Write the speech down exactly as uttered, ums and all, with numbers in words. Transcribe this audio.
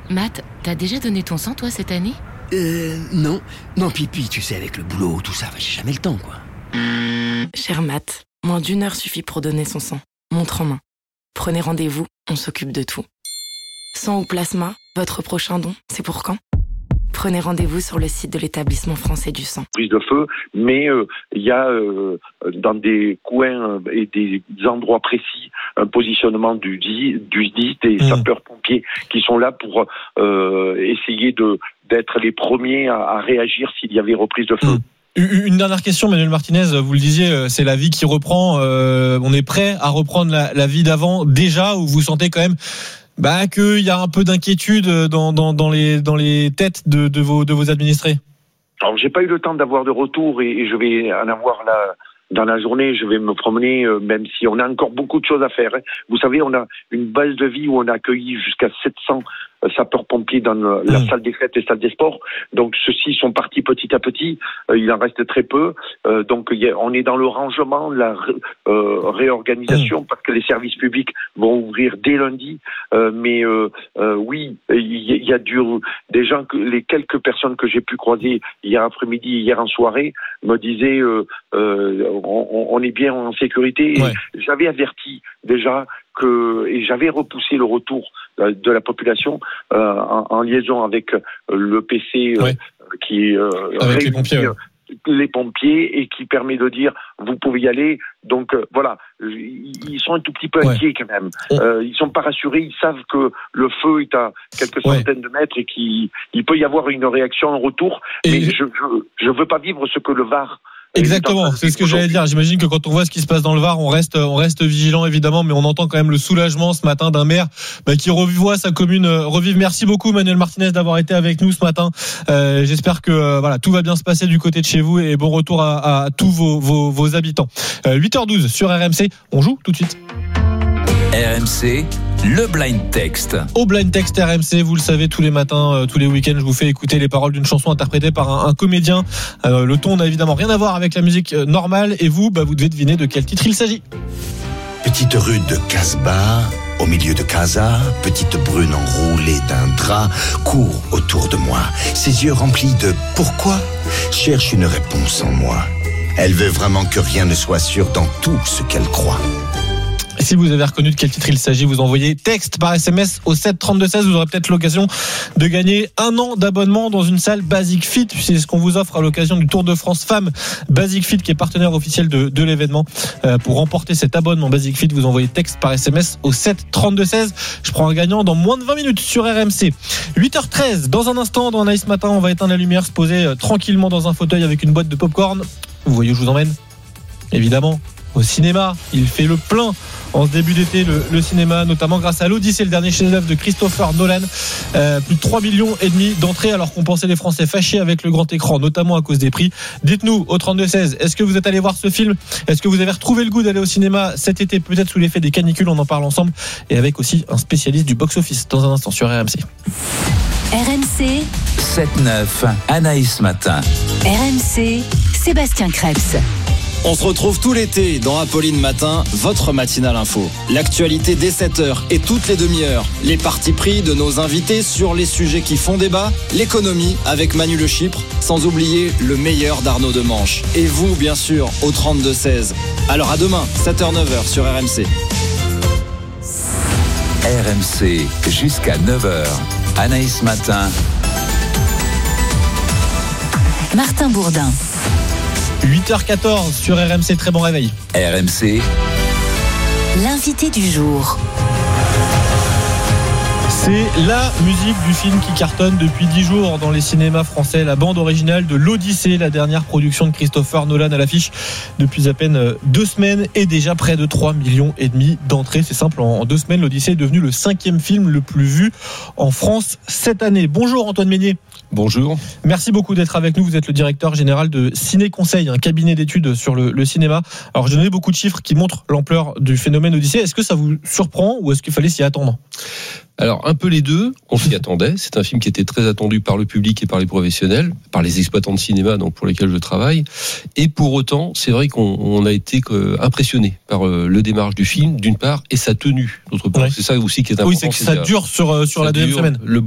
Matt, t'as déjà donné ton sang, toi, cette année ? Euh, non. Non, pipi, tu sais, avec le boulot, tout ça, j'ai jamais le temps, quoi. Cher Matt, moins d'une heure suffit pour donner son sang. Montre en main. Prenez rendez-vous, on s'occupe de tout. Sang ou plasma, votre prochain don, c'est pour quand ? Prenez rendez-vous sur le site de l'établissement français du sang. Prise de feu, mais il euh, y a euh, dans des coins et des endroits précis un positionnement du, du S D I, des mmh. sapeurs-pompiers qui sont là pour euh, essayer de, d'être les premiers à, à réagir s'il y avait reprise de feu. Mmh. Une dernière question, Manuel Martinez, vous le disiez, c'est la vie qui reprend, euh, on est prêt à reprendre la, la vie d'avant déjà, ou vous sentez quand même bah, qu'il y a un peu d'inquiétude dans, dans, dans, les, dans les têtes de, de, vos, de vos administrés? Alors, j'ai pas eu le temps d'avoir de retour et, et je vais en avoir là dans la journée. Je vais me promener, euh, même si on a encore beaucoup de choses à faire. Hein. Vous savez, on a une base de vie où on a accueilli jusqu'à sept cents euh, sapeurs-pompiers dans le, la mmh. salle des fêtes et salle des sports. Donc, ceux-ci sont partis petit à petit. Euh, il en reste très peu. Euh, donc, y a, on est dans le rangement, la euh, réorganisation, mmh. parce que les services publics vont ouvrir dès lundi. Euh, mais euh, euh, oui, il y, y a du, des gens, que, les quelques personnes que j'ai pu croiser hier après-midi, hier en soirée, me disaient euh, euh, on, on est bien en sécurité. Ouais. J'avais averti déjà que, et j'avais repoussé le retour de la population euh, en, en liaison avec le P C euh, ouais. qui euh, avec les pompiers, ouais. les pompiers et qui permet de dire vous pouvez y aller. Donc euh, voilà, ils sont un tout petit peu ouais. inquiets quand même. Euh, ils sont pas rassurés, ils savent que le feu est à quelques ouais. centaines de mètres et qu'il il peut y avoir une réaction en retour. Et mais je, je je veux pas vivre ce que le Var. Exactement, c'est ce que j'allais dire. J'imagine que quand on voit ce qui se passe dans le Var, on reste, on reste vigilant évidemment, mais on entend quand même le soulagement ce matin d'un maire bah, qui revoit sa commune revivre. Merci beaucoup Manuel Martinez d'avoir été avec nous ce matin. Euh, j'espère que euh, voilà tout va bien se passer du côté de chez vous et bon retour à, à tous vos, vos, vos habitants. Euh, huit heures douze sur R M C, on joue tout de suite. R M C, le blind text. Au blind text R M C, vous le savez, tous les matins, euh, tous les week-ends, je vous fais écouter les paroles d'une chanson interprétée par un, un comédien. Euh, le ton n'a évidemment rien à voir avec la musique euh, normale. Et vous, bah, vous devez deviner de quel titre il s'agit. Petite rue de Casbah, au milieu de Casa, petite brune enroulée d'un drap, court autour de moi. Ses yeux remplis de « pourquoi ?» cherche une réponse en moi. Elle veut vraiment que rien ne soit sûr dans tout ce qu'elle croit. Si vous avez reconnu de quel titre il s'agit, vous envoyez texte par S M S au sept trente-deux seize. Vous aurez peut-être l'occasion de gagner un an d'abonnement dans une salle Basic Fit. C'est ce qu'on vous offre à l'occasion du Tour de France Femmes Basic Fit, qui est partenaire officiel de, de l'événement. Euh, pour remporter cet abonnement Basic Fit, vous envoyez texte par S M S au sept trente-deux seize. Je prends un gagnant dans moins de vingt minutes sur R M C. huit heures treize, dans un instant, dans Nice Matin, on va éteindre la lumière, se poser euh, tranquillement dans un fauteuil avec une boîte de popcorn. Vous voyez où je vous emmène ? Évidemment, au cinéma. Il fait le plein en ce début d'été, le, le cinéma, notamment grâce à l'Odyssée, le dernier chef-d'œuvre de Christopher Nolan. Euh, plus de trois millions et demi d'entrées, alors qu'on pensait les Français fâchés avec le grand écran, notamment à cause des prix. Dites-nous au trente-deux seize, est-ce que vous êtes allé voir ce film ? Est-ce que vous avez retrouvé le goût d'aller au cinéma cet été, peut-être sous l'effet des canicules ? On en parle ensemble, et avec aussi un spécialiste du box-office dans un instant sur R M C. R M C sept neuf, Anaïs Matin. R M C, Sébastien Krebs. On se retrouve tout l'été dans Apolline Matin, votre matinale info. L'actualité dès sept heures et toutes les demi-heures. Les partis pris de nos invités sur les sujets qui font débat. L'économie avec Manu Le Chypre, sans oublier le meilleur d'Arnaud Demanche. Et vous, bien sûr, au trente-deux seize. Alors à demain, sept heures neuf heures sur R M C. R M C, jusqu'à neuf heures. Anaïs Matin. Martin Bourdin. huit heures quatorze sur R M C, très bon réveil. R M C, l'invité du jour. C'est la musique du film qui cartonne depuis dix jours dans les cinémas français. La bande originale de l'Odyssée, la dernière production de Christopher Nolan, à l'affiche depuis à peine deux semaines et déjà près de trois millions et demi d'entrées. C'est simple, en deux semaines, l'Odyssée est devenu le cinquième film le plus vu en France cette année. Bonjour Antoine Meignier. Bonjour. Merci beaucoup d'être avec nous. Vous êtes le directeur général de Ciné Conseil, un cabinet d'études sur le, le cinéma. Alors, j'ai donné beaucoup de chiffres qui montrent l'ampleur du phénomène Odyssée. Est-ce que ça vous surprend ou est-ce qu'il fallait s'y attendre ? Alors, un peu les deux, on s'y attendait. C'est un film qui était très attendu par le public et par les professionnels, par les exploitants de cinéma donc pour lesquels je travaille. Et pour autant, c'est vrai qu'on on a été impressionné par le démarrage du film, d'une part, et sa tenue, d'autre part. Ouais. C'est ça aussi qui est important. Oui, c'est que ça dure sur, sur la deuxième semaine. Le